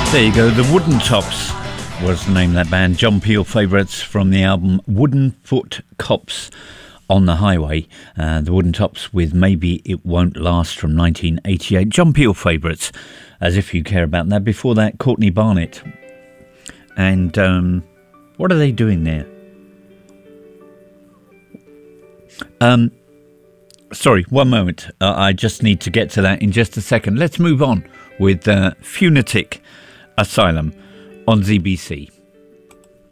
There you go, the Wooden Tops was the name of that band. John Peel favourites from the album Wooden Foot Cops on the Highway. The Wooden Tops with Maybe It Won't Last from 1988. John Peel favourites, as if you care about that. Before that, Courtney Barnett. And what are they doing there? Sorry, one moment. I just need to get to that in just a second. Let's move on with Funatic Asylum on ZBC.